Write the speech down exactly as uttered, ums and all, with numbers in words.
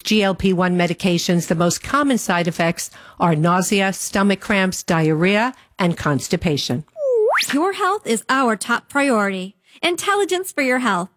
G L P one medications, the most common side effects are nausea, stomach cramps, diarrhea, and constipation. Your health is our top priority. Intelligence for your health.